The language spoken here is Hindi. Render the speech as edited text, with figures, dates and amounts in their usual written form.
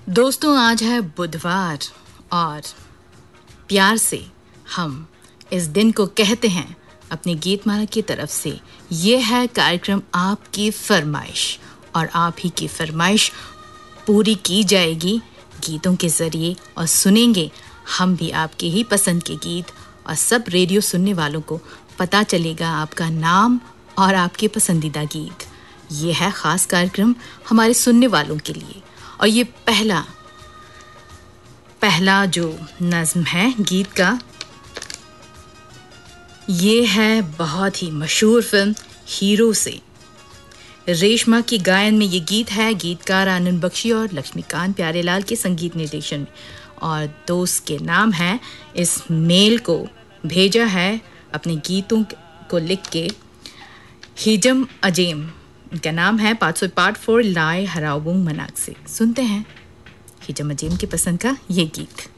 दोस्तों, आज है बुधवार और प्यार से हम इस दिन को कहते हैं अपनी गीतमाला की तरफ से। ये है कार्यक्रम आपकी फरमाइश और आप ही की फरमाइश पूरी की जाएगी गीतों के ज़रिए और सुनेंगे हम भी आपके ही पसंद के गीत और सब रेडियो सुनने वालों को पता चलेगा आपका नाम और आपके पसंदीदा गीत। ये है ख़ास कार्यक्रम हमारे सुनने वालों के लिए और ये पहला जो नज़्म है गीत का, ये है बहुत ही मशहूर फिल्म हीरो से। रेशमा की गायन में ये गीत है, गीतकार आनंद बख्शी और लक्ष्मीकांत प्यारेलाल के संगीत निर्देशन में। और दोस्त के नाम है, इस मेल को भेजा है अपने गीतों को लिख के हिजम अजेम। इनका नाम है 504 लाय हराबुंग मनाक से। सुनते हैं हिजम अजेम की पसंद का ये गीत।